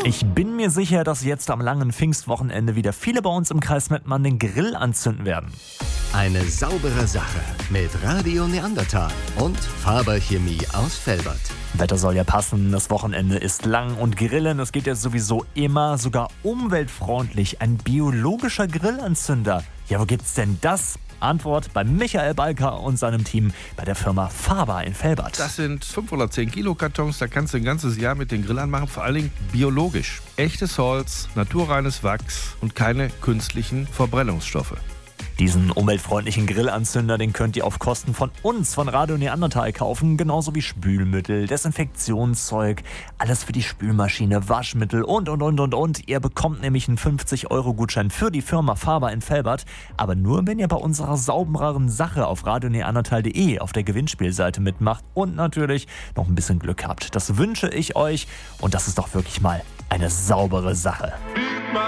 Ich bin mir sicher, dass jetzt am langen Pfingstwochenende wieder viele bei uns im Kreis Mettmann den Grill anzünden werden. Eine saubere Sache mit Radio Neandertal und Faber Chemie aus Velbert. Wetter soll ja passen, das Wochenende ist lang und Grillen, das geht ja sowieso immer, sogar umweltfreundlich. Ein biologischer Grillanzünder. Ja, wo gibt's denn das? Antwort bei Michael Balker und seinem Team bei der Firma Faber in Velbert. Das sind 510 Kilo Kartons, da kannst du ein ganzes Jahr mit den Grillern machen, vor allen Dingen biologisch. Echtes Holz, naturreines Wachs und keine künstlichen Verbrennungsstoffe. Diesen umweltfreundlichen Grillanzünder, den könnt ihr auf Kosten von uns, von Radio Neandertal, kaufen. Genauso wie Spülmittel, Desinfektionszeug, alles für die Spülmaschine, Waschmittel und. Ihr bekommt nämlich einen 50-Euro-Gutschein für die Firma Faber in Velbert. Aber nur, wenn ihr bei unserer saubereren Sache auf radioneandertal.de auf der Gewinnspielseite mitmacht und natürlich noch ein bisschen Glück habt. Das wünsche ich euch und das ist doch wirklich mal eine saubere Sache.